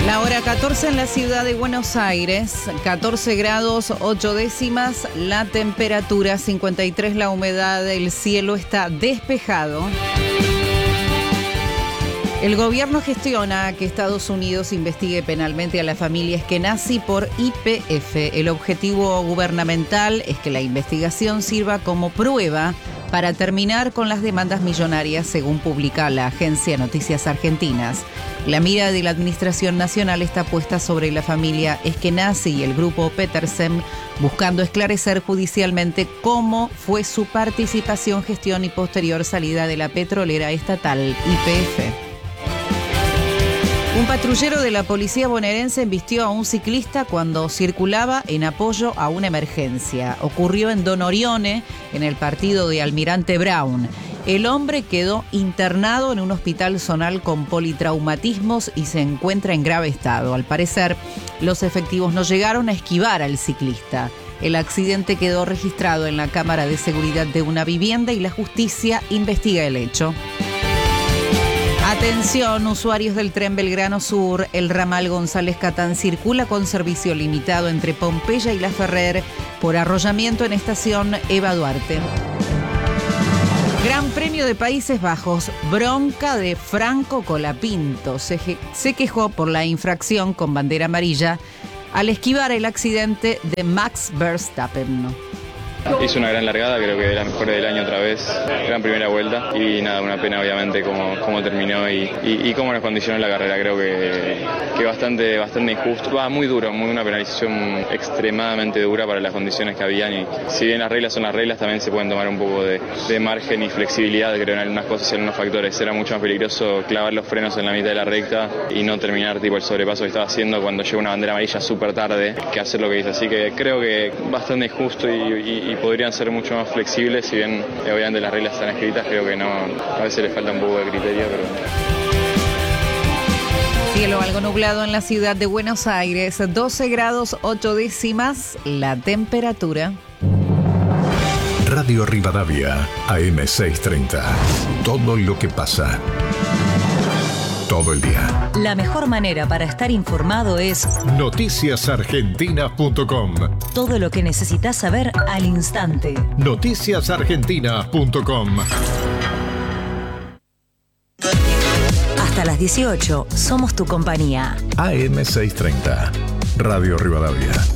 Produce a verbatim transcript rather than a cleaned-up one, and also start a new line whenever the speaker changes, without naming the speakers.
La hora catorce en la ciudad de Buenos Aires, catorce grados ocho décimas, la temperatura cincuenta y tres, la humedad, el cielo está despejado. El gobierno gestiona que Estados Unidos investigue penalmente a la familia Eskenazi por Y P F. El objetivo gubernamental es que la investigación sirva como prueba para terminar con las demandas millonarias, según publica la agencia Noticias Argentinas. La mira de la Administración Nacional está puesta sobre la familia Eskenazi y el grupo Petersen, buscando esclarecer judicialmente cómo fue su participación, gestión y posterior salida de la petrolera estatal Y P F. Un patrullero de la policía bonaerense embistió a un ciclista cuando circulaba en apoyo a una emergencia. Ocurrió en Don Orione, en el partido de Almirante Brown. El hombre quedó internado en un hospital zonal con politraumatismos y se encuentra en grave estado. Al parecer, los efectivos no llegaron a esquivar al ciclista. El accidente quedó registrado en la cámara de seguridad de una vivienda y la justicia investiga el hecho. Atención, usuarios del tren Belgrano Sur, el ramal González Catán circula con servicio limitado entre Pompeya y La Ferrer por arrollamiento en estación Eva Duarte. Gran Premio de Países Bajos, bronca de Franco Colapinto. Se, se quejó por la infracción con bandera amarilla al esquivar el accidente de Max Verstappen.
Hizo una gran largada, creo que de la mejor del año otra vez, gran primera vuelta y nada, una pena obviamente cómo, cómo terminó y, y, y cómo nos condicionó la carrera. Creo que, que bastante, bastante injusto, va muy duro, muy una penalización extremadamente dura para las condiciones que habían y si bien las reglas son las reglas, también se pueden tomar un poco de, de margen y flexibilidad, creo, en algunas cosas y en algunos factores. Era mucho más peligroso clavar los frenos en la mitad de la recta y no terminar tipo el sobrepaso que estaba haciendo cuando llegó una bandera amarilla súper tarde que hacer lo que hizo. Así que creo que bastante injusto y, y, y podrían ser mucho más flexibles, si bien eh, obviamente las reglas están escritas, creo que no, a veces les falta un poco de criterio, pero...
Cielo algo nublado en la ciudad de Buenos Aires, doce grados ocho décimas, la temperatura.
Radio Rivadavia, A M seiscientos treinta. Todo lo que pasa. Todo el día.
La mejor manera para estar informado es
noticias argentinas punto com.
Todo lo que necesitas saber al instante.
noticias argentinas punto com.
Hasta las dieciocho, somos tu compañía.
A M seiscientos treinta. Radio Rivadavia.